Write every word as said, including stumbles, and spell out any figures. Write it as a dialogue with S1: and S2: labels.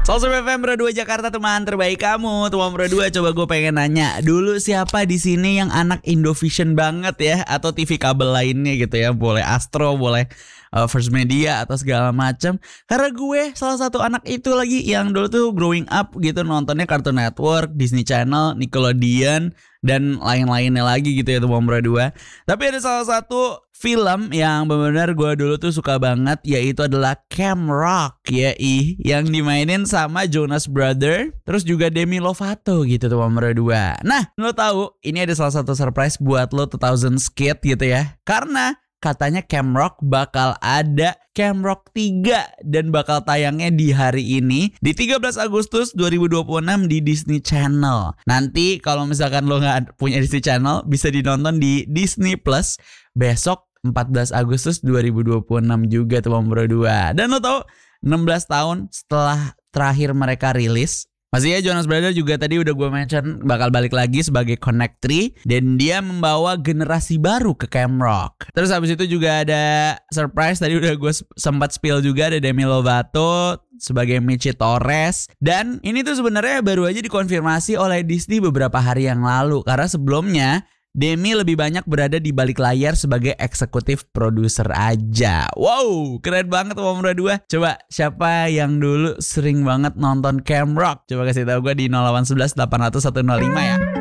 S1: Salsa F M Pro dua Jakarta, teman terbaik kamu. Teman Pro dua, coba gue pengen nanya dulu, siapa di sini yang anak Indovision banget ya, atau T V kabel lainnya gitu ya, boleh Astro, boleh uh, First Media atau segala macam. Karena gue salah satu anak itu lagi yang dulu tuh growing up gitu, nontonnya Cartoon Network, Disney Channel, Nickelodeon, dan lain-lainnya lagi gitu ya, Teman Pro dua. Tapi ada salah satu film yang benar-benar gue dulu tuh suka banget, yaitu adalah Camp Rock ya, ih, yang dimainin sama Jonas Brother, terus juga Demi Lovato gitu, Teman Pro dua. Nah, lo tahu ini ada salah satu surprise buat lo two thousands kid gitu ya, karena katanya Camp Rock bakal ada Camp Rock tiga dan bakal tayangnya di hari ini di tiga belas Agustus dua ribu dua puluh enam di Disney Channel. Nanti kalau misalkan lo nggak punya Disney Channel, bisa dinonton di Disney Plus besok empat belas Agustus dua ribu dua puluh enam juga, Teman Pro dua. Dan lo tau, enam belas tahun setelah terakhir mereka rilis, masih ya, Jonas Brother juga tadi udah gue mention bakal balik lagi sebagai Connect Three, dan dia membawa generasi baru ke Camp Rock. Terus habis itu juga ada surprise, tadi udah gue sempat spill juga, ada Demi Lovato sebagai Michi Torres. Dan ini tuh sebenarnya baru aja dikonfirmasi oleh Disney beberapa hari yang lalu, karena sebelumnya Demi lebih banyak berada di balik layar sebagai eksekutif produser aja. Wow, keren banget, Teman Pro dua. Coba siapa yang dulu sering banget nonton Camp Rock? Coba kasih tahu gue di nol delapan satu satu delapan nol nol satu nol lima ya.